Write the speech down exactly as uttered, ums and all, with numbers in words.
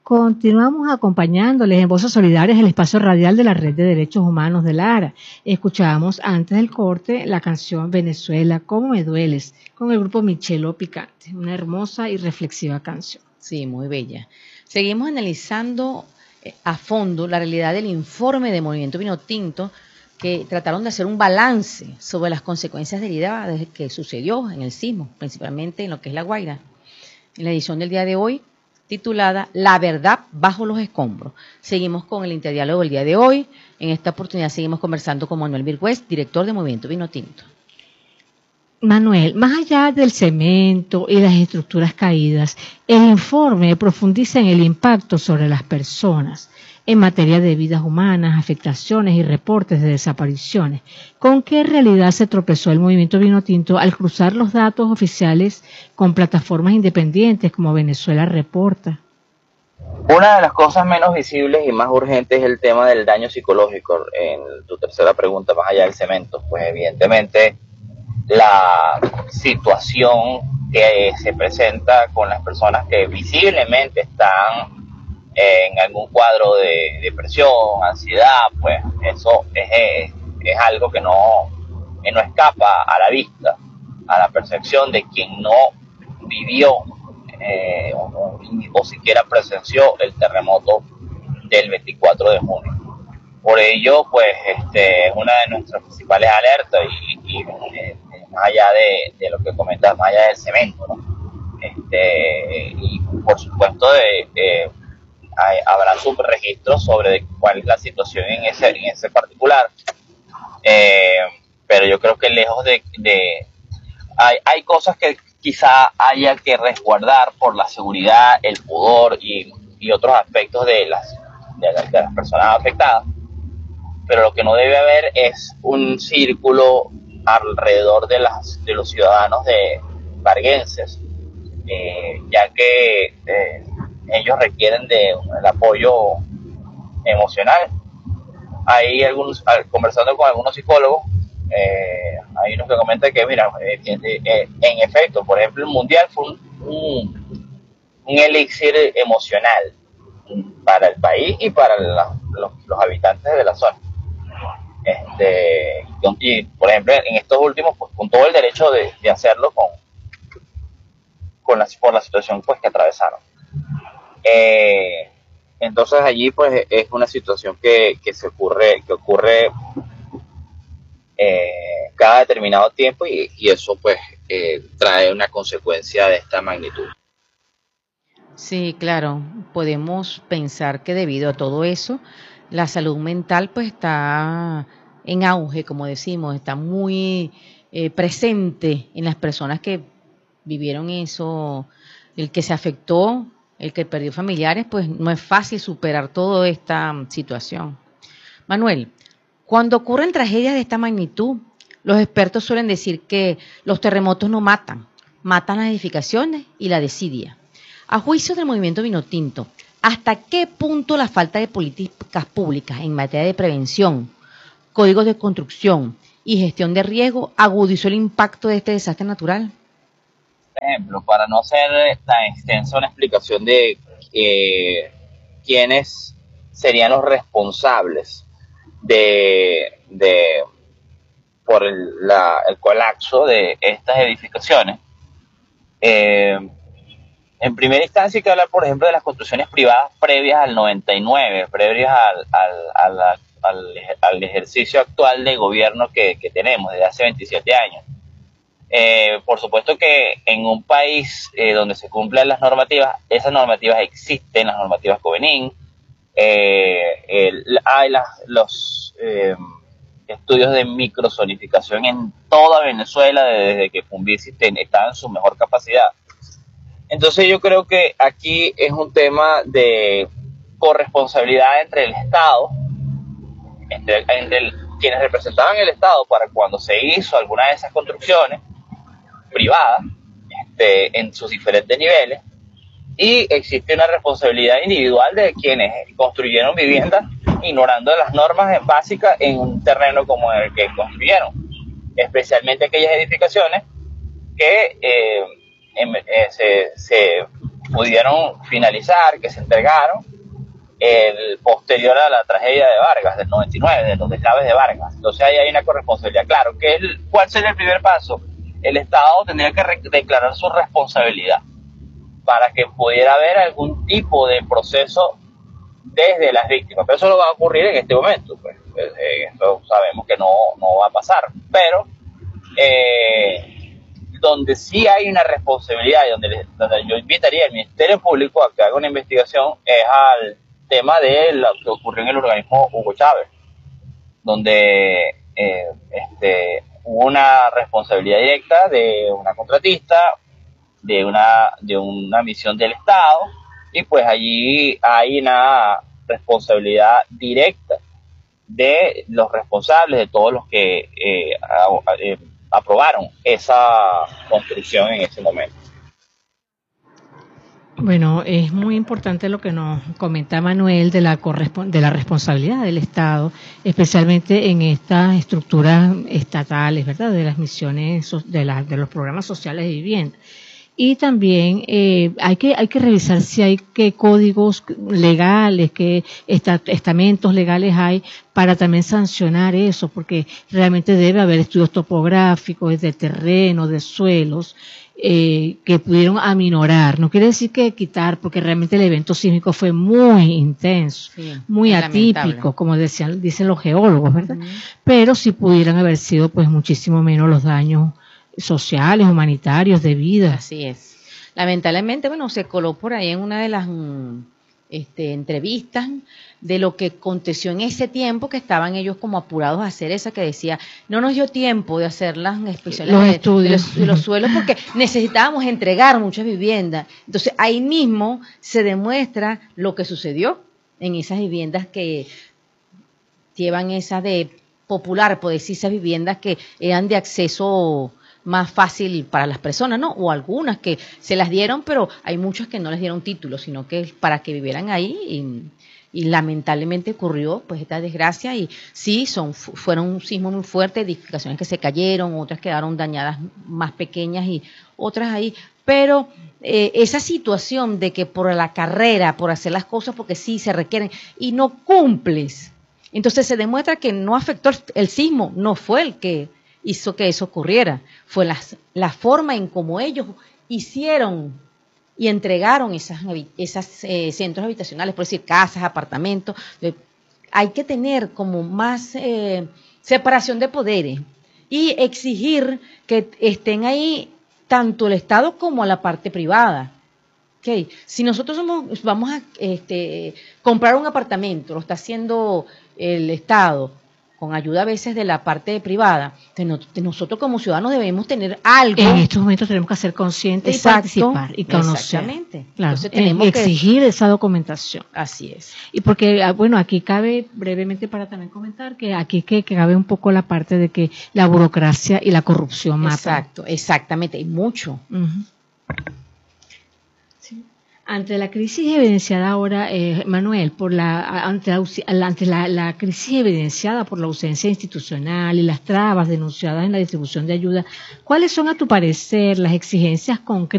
Continuamos acompañándoles en Voces Solidarias, el espacio radial de la Red de Derechos Humanos de Lara. Escuchábamos antes del corte la canción Venezuela, ¿cómo me dueles?, con el grupo Michelo Picante, una hermosa y reflexiva canción. Sí, muy bella. Seguimos analizando a fondo la realidad del informe de Movimiento Vinotinto, que trataron de hacer un balance sobre las consecuencias derivadas que sucedió en el sismo, principalmente en lo que es La Guaira. En la edición del día de hoy, titulada La verdad bajo los escombros. Seguimos con el interdiálogo del día de hoy. En esta oportunidad seguimos conversando con Manuel Virgües, director de Movimiento Vinotinto. Manuel, más allá del cemento y las estructuras caídas, el informe profundiza en el impacto sobre las personas en materia de vidas humanas, afectaciones y reportes de desapariciones. ¿Con qué realidad se tropezó el Movimiento Vinotinto al cruzar los datos oficiales con plataformas independientes como Venezuela Reporta? Una de las cosas menos visibles y más urgentes es el tema del daño psicológico. En tu tercera pregunta, más allá del cemento, pues evidentemente la situación que se presenta con las personas que visiblemente están en algún cuadro de depresión, ansiedad, pues eso es, es algo que no, que no escapa a la vista, a la percepción de quien no vivió eh, o, o siquiera presenció el terremoto del veinticuatro de junio. Por ello, pues, este es una de nuestras principales alertas y, y eh, más allá de, de lo que comentas, más allá del cemento, ¿no? Este, y por supuesto, de, eh, hay, habrá subregistros sobre cuál es la situación en ese, en ese particular. Eh, pero yo creo que lejos de... de hay, hay cosas que quizá haya que resguardar por la seguridad, el pudor y, y otros aspectos de las, de, las, de las personas afectadas. Pero lo que no debe haber es un círculo alrededor de, las, de los ciudadanos de varguenses, eh, ya que eh, ellos requieren de el apoyo emocional. Hay algunos, conversando con algunos psicólogos, eh, hay unos que comentan que, mira, eh, eh, en efecto, por ejemplo, el Mundial fue un, un, un elixir emocional para el país y para la, los, los habitantes de la zona. Este, y por ejemplo en estos últimos, pues con todo el derecho de, de hacerlo con, con la, por la situación pues que atravesaron. Eh, entonces allí pues es una situación que, que se ocurre, que ocurre eh, cada determinado tiempo y, y eso pues eh, trae una consecuencia de esta magnitud. Sí, claro, podemos pensar que debido a todo eso, la salud mental pues está en auge, como decimos, está muy eh, presente en las personas que vivieron eso, el que se afectó, el que perdió familiares, pues no es fácil superar toda esta situación. Manuel, cuando ocurren tragedias de esta magnitud, los expertos suelen decir que los terremotos no matan, matan las edificaciones y la desidia. A juicio del Movimiento Vinotinto, ¿hasta qué punto la falta de políticas públicas en materia de prevención, códigos de construcción y gestión de riesgo agudizó el impacto de este desastre natural? Por ejemplo, para no ser tan extensa una explicación de eh, quiénes serían los responsables de, de por el, la, el colapso de estas edificaciones, eh, en primera instancia hay que hablar, por ejemplo, de las construcciones privadas previas al noventa y nueve, previas al, al, al, al, al ejercicio actual de gobierno que, que tenemos desde hace veintisiete años. Eh, por supuesto que en un país eh, donde se cumplen las normativas, esas normativas existen, las normativas Covenin, eh, el, hay las, los eh, estudios de microzonificación en toda Venezuela desde que Funvisi estaba en su mejor capacidad. Entonces yo creo que aquí es un tema de corresponsabilidad entre el Estado, entre, entre el, quienes representaban el Estado para cuando se hizo alguna de esas construcciones privadas, este, en sus diferentes niveles, y existe una responsabilidad individual de quienes construyeron viviendas ignorando las normas básicas en un terreno como el que construyeron, especialmente aquellas edificaciones que eh, en, eh, se, se pudieron finalizar, que se entregaron, el posterior a la tragedia de Vargas, del noventa y nueve, de los deslaves de Vargas. Entonces ahí hay una corresponsabilidad. Claro, que el, ¿cuál sería el primer paso? El Estado tendría que declarar su responsabilidad para que pudiera haber algún tipo de proceso desde las víctimas. Pero eso no va a ocurrir en este momento. Pues. Eh, esto sabemos que no, no va a pasar. Pero eh, donde sí hay una responsabilidad y donde, donde yo invitaría al Ministerio Público a que haga una investigación es al tema de lo que ocurrió en el organismo Hugo Chávez, donde eh, este, hubo una responsabilidad directa de una contratista, de una, de una misión del Estado, y pues allí hay una responsabilidad directa de los responsables, de todos los que eh, a, a, eh, aprobaron esa construcción en ese momento. Bueno, es muy importante lo que nos comenta Manuel de la de la responsabilidad del Estado, especialmente en estas estructuras estatales, ¿verdad? De las misiones, de, la, de los programas sociales de vivienda. Y también eh, hay que hay que revisar si hay qué códigos legales, qué estamentos legales hay para también sancionar eso, porque realmente debe haber estudios topográficos de terreno, de suelos, eh, que pudieron aminorar. No quiere decir que quitar, porque realmente el evento sísmico fue muy intenso, sí, muy atípico, lamentable, como decían dicen los geólogos, ¿verdad? Uh-huh. Pero sí pudieran haber sido pues muchísimo menos los daños sociales, humanitarios, de vida. Así es. Lamentablemente, bueno, se coló por ahí en una de las este, entrevistas de lo que aconteció en ese tiempo, que estaban ellos como apurados a hacer esa, que decía, no nos dio tiempo de hacer las inspecciones los de, estudios. De, los, de los suelos porque necesitábamos entregar muchas viviendas. Entonces, ahí mismo se demuestra lo que sucedió en esas viviendas que llevan esa de popular, por decir, esas viviendas que eran de acceso más fácil para las personas, ¿no? O algunas que se las dieron, pero hay muchas que no les dieron título, sino que para que vivieran ahí y, y lamentablemente ocurrió pues esta desgracia y sí, son fueron un sismo muy fuerte, edificaciones que se cayeron, otras quedaron dañadas más pequeñas y otras ahí, pero eh, esa situación de que por la carrera, por hacer las cosas porque sí se requieren y no cumples, entonces se demuestra que no afectó el sismo, no fue el que hizo que eso ocurriera, fue la, la forma en cómo ellos hicieron y entregaron esas, esas eh, centros habitacionales, por decir casas, apartamentos. Eh, hay que tener como más eh, separación de poderes y exigir que estén ahí tanto el Estado como la parte privada. Okay. Si nosotros somos, vamos a este, comprar un apartamento, lo está haciendo el Estado, con ayuda a veces de la parte privada, de nosotros como ciudadanos debemos tener algo. En estos momentos tenemos que ser conscientes Exacto, y participar y conocer. Exactamente. Claro, entonces tenemos exigir que... esa documentación. Así es. Y porque, bueno, aquí cabe brevemente para también comentar que aquí que, que cabe un poco la parte de que la burocracia y la corrupción matan. Exacto, exactamente, y mucho. Uh-huh. Ante la crisis evidenciada ahora, eh, Manuel, por la ante, la, ante la, la crisis evidenciada por la ausencia institucional y las trabas denunciadas en la distribución de ayuda, ¿cuáles son a tu parecer las exigencias concretas